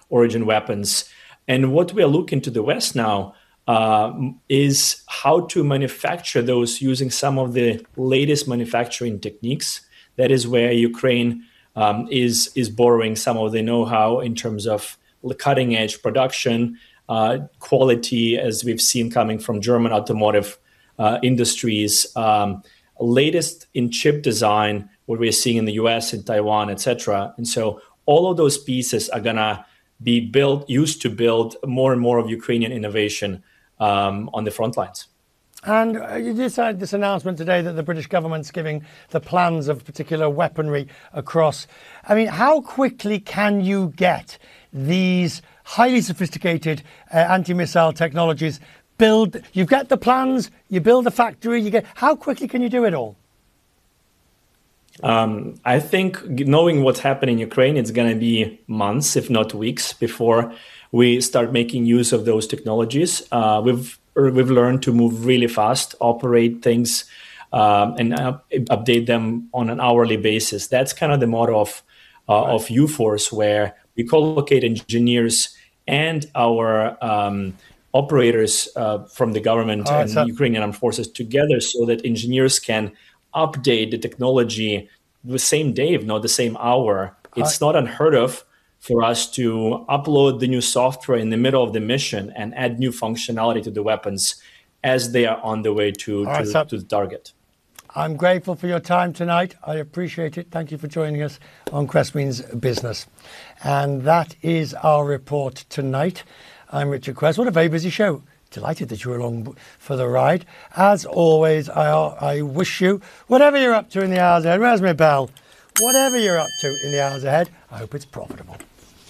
origin weapons. And what we are looking to the West now is how to manufacture those using some of the latest manufacturing techniques. That is where Ukraine is borrowing some of the know-how in terms of cutting-edge production, quality, as we've seen coming from German automotive industries, latest in chip design, what we're seeing in the US, in Taiwan, etc. And so all of those pieces are going to be used to build more and more of Ukrainian innovation on the front lines. And you just had this announcement today that the British government's giving the plans of particular weaponry across. I mean, how quickly can you get these highly sophisticated anti-missile technologies build? You get the plans, you build a factory, how quickly can you do it all? I think knowing what's happening in Ukraine, it's going to be months, if not weeks, before we start making use of those technologies. We've learned to move really fast, operate things, and update them on an hourly basis. That's kind of the motto of U-Force, where we co-locate engineers and our operators from the government and the Ukrainian armed forces together, so that engineers can update the technology the same day, if not the same hour. It's not unheard of for us to upload the new software in the middle of the mission and add new functionality to the weapons as they are on the way to the target. I'm grateful for your time tonight. I appreciate it. Thank you for joining us on Cressmeans Business. And that is our report tonight. I'm Richard Quest. What a very busy show. Delighted that you were along for the ride. As always, I wish you, whatever you're up to in the hours ahead, where's my bell? Whatever you're up to in the hours ahead, I hope it's profitable.